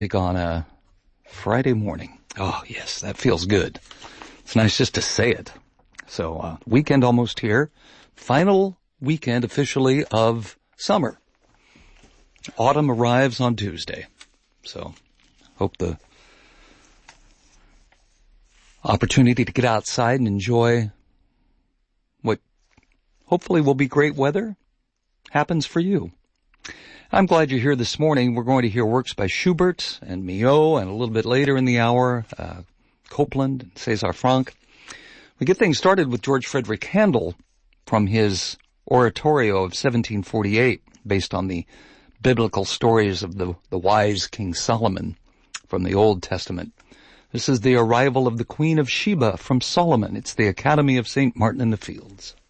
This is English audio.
On a Friday morning. Oh, yes, that feels good. It's nice just to say it. So, weekend almost here. Final weekend officially of summer. Autumn arrives on Tuesday. So, hope the opportunity to get outside and enjoy what hopefully will be great weather happens for you. I'm glad you're here this morning. We're going to hear works by Schubert and Milhaud, and a little bit later in the hour, Copland and César Franck. We get things started with George Frederick Handel from his oratorio of 1748, based on the biblical stories of the wise King Solomon from the Old Testament. This is the arrival of the Queen of Sheba from Solomon. It's the Academy of St. Martin in the Fields.